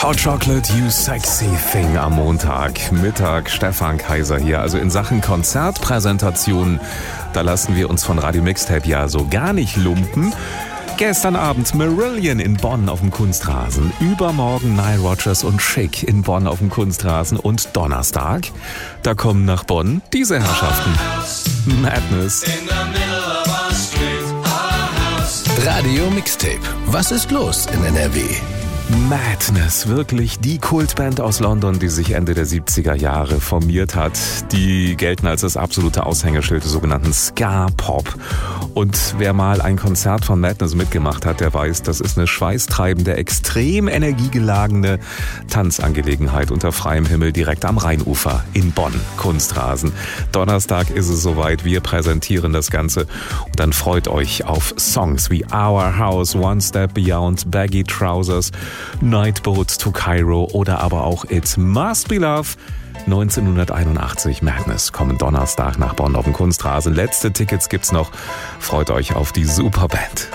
Hot Chocolate, you sexy thing am Montagmittag. Stefan Kaiser hier. Also in Sachen Konzertpräsentation, da lassen wir uns von Radio Mixtape ja so gar nicht lumpen. Gestern Abend Marillion in Bonn auf dem Kunstrasen. Übermorgen Nile Rodgers und Chic in Bonn auf dem Kunstrasen. Und Donnerstag, da kommen nach Bonn diese Herrschaften. Madness. Radio Mixtape. Was ist los in NRW? Madness, wirklich die Kultband aus London, die sich Ende der 70er Jahre formiert hat. Die gelten als das absolute Aushängeschild des sogenannten Ska-Pop. Und wer mal ein Konzert von Madness mitgemacht hat, der weiß, das ist eine schweißtreibende, extrem energiegeladene Tanzangelegenheit unter freiem Himmel direkt am Rheinufer in Bonn, Kunstrasen. Donnerstag ist es soweit, wir präsentieren das Ganze und dann freut euch auf Songs wie Our House, One Step Beyond, Baggy Trousers, Nightboat to Cairo oder aber auch It Must Be Love. 1981 Madness kommen Donnerstag nach Bonn auf den Kunstrasen. Letzte Tickets gibt's noch. Freut euch auf die Superband.